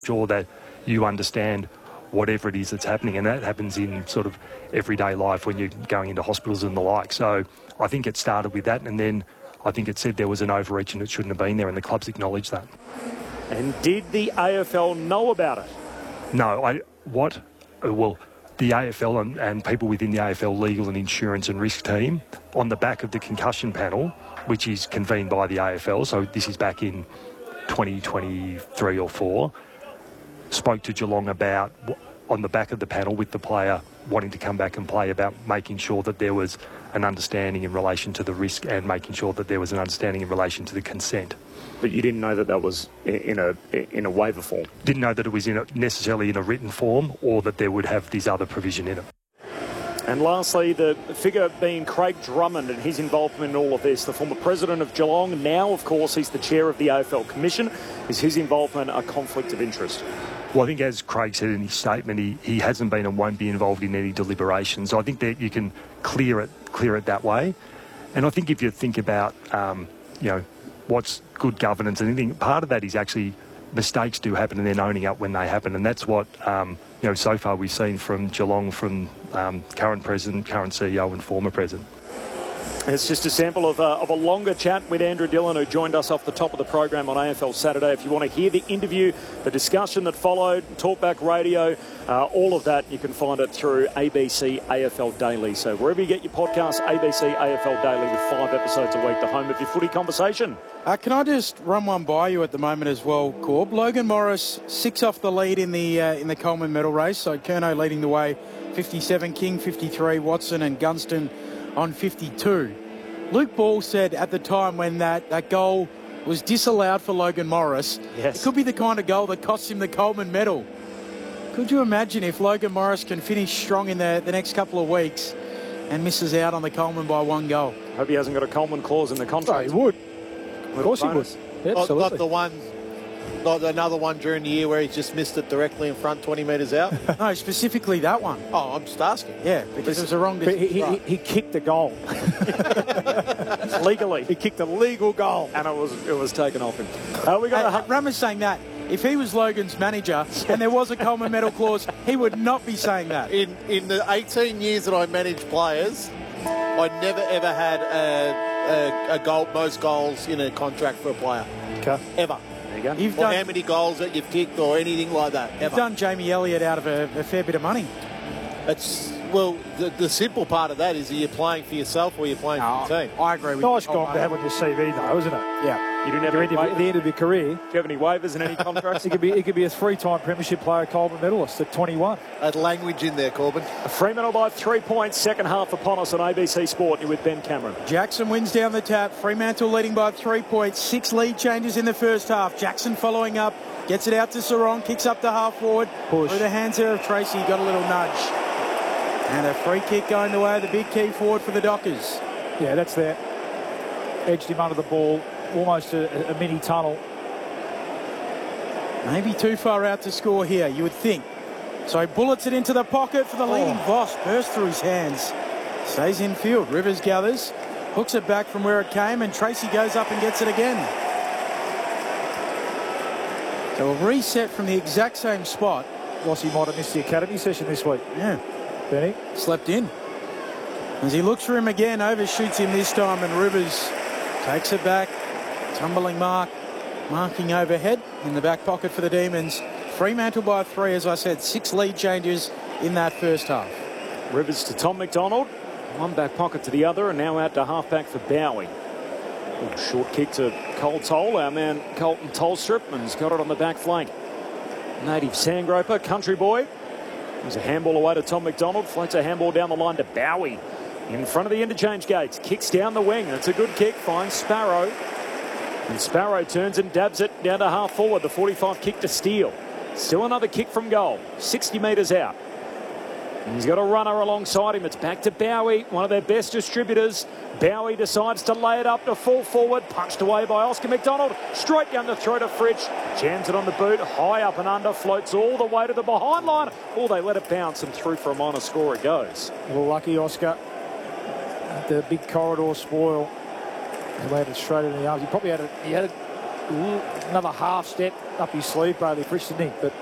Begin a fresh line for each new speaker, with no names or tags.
sure that you understand whatever it is that's happening, and that happens in sort of everyday life when you're going into hospitals and the like. So I think it started with that, and then I think it said there was an overreach and it shouldn't have been there, and the clubs acknowledged that.
And did the AFL know about it?
No, the AFL and people within the AFL legal and insurance and risk team, on the back of the concussion panel, which is convened by the AFL, so this is back in 2023 or 4, spoke to Geelong about, on the back of the panel with the player wanting to come back and play, about making sure that there was an understanding in relation to the risk and making sure that there was an understanding in relation to the consent.
But you didn't know that that was in a waiver form?
Didn't know that it was necessarily in a written form, or that there would have this other provision in it.
And lastly, the figure being Craig Drummond and his involvement in all of this, the former president of Geelong. Now, of course, he's the chair of the AFL Commission. Is his involvement a conflict of interest?
Well, I think, as Craig said in his statement, he hasn't been and won't be involved in any deliberations. So I think that you can clear it that way. And I think if you think about, what's good governance and anything, part of that is actually mistakes do happen and then owning up when they happen. And that's what, so far we've seen from Geelong, from current president, current CEO and former president.
It's just a sample of a longer chat with Andrew Dillon, who joined us off the top of the program on AFL Saturday. If you want to hear the interview, the discussion that followed, Talkback Radio, all of that, you can find it through ABC AFL Daily. So wherever you get your podcasts, ABC AFL Daily, with 5 episodes a week, the home of your footy conversation.
Can I just run one by you at the moment as well, Corb? Logan Morris 6 off the lead in the Coleman medal race. So Curnow leading the way, 57, King 53, Watson and Gunston on 52. Luke Ball said at the time when that goal was disallowed for Logan Morris,
yes,
it could be the kind of goal that cost him the Coleman medal. Could you imagine if Logan Morris can finish strong in the next couple of weeks and misses out on the Coleman by 1 goal?
Hope he hasn't got a Coleman clause in the contract.
Oh, he would.
Of course he would.
Yeah, absolutely. Not another one during the year where he's just missed it directly in front, 20 metres out?
No, specifically that one.
Oh, I'm just asking.
Yeah, because it was the wrong decision.
He kicked the goal. Legally. He kicked a legal goal. And it was taken off him.
Rama's saying that. If he was Logan's manager and there was a Coleman medal clause, he would not be saying that.
In the 18 years that I managed players, I never ever had a goal, most goals in a contract for a player.
Okay.
Ever.
There you go.
Or how many goals that you've kicked or anything like that.
You've done Jamie Elliott out of a fair bit of money.
The simple part of that is, are you playing for yourself or are you playing for your team?
I agree with
you. Nice goal to have on your CV, though, isn't it?
Yeah.
You didn't have any
at the end of your career.
Do you have any waivers and any contracts?
It could be a 3-time premiership player, Coleman medalist at 21.
That language in there, Corbin.
Fremantle by 3 points, second half upon us on ABC Sport. You're with Ben Cameron.
Jackson wins down the tap. Fremantle leading by 3 points. 6 lead changes in the first half. Jackson following up. Gets it out to Sarong. Kicks up to half forward.
Push.
Through the hands there of Tracy. Got a little nudge. And a free kick going the way of the big key forward for the Dockers.
Yeah, that's there. Edged him under the ball. Almost a mini tunnel.
Maybe too far out to score here, you would think. So he bullets it into the pocket for the leading Voss. Burst through his hands. Stays in field. Rivers gathers. Hooks it back from where it came, and Tracy goes up and gets it again. So a reset from the exact same spot.
Rossi might have missed the academy session this week.
Yeah.
Benny.
Slept in. As he looks for him again, overshoots him this time, and Rivers takes it back. Tumbling mark. Marking overhead in the back pocket for the Demons. Fremantle by 3, as I said. 6 lead changes in that first half.
Rivers to Tom McDonald. One back pocket to the other, and now out to halfback for Bowie. Short kick to Cole Toll. Our man Colton Tolstrup has got it on the back flank. Native Sandgroper, country boy. There's a handball away to Tom McDonald. Floats a handball down the line to Bowie. In front of the interchange gates. Kicks down the wing. It's a good kick. Finds Sparrow. And Sparrow turns and dabs it down to half forward. The 45 kick to Steele. Still another kick from goal. 60 metres out. And he's got a runner alongside him. It's back to Bowie, one of their best distributors. Bowie decides to lay it up to full forward. Punched away by Oscar McDonald. Straight down the throat of Fritsch. Jams it on the boot. High up and under. Floats all the way to the behind line. Oh, they let it bounce, and through for a minor score it goes.
Well, lucky Oscar. The big corridor spoil. He landed straight in the arms. He probably had another half step up his sleeve, Bailey Frisch, didn't he? But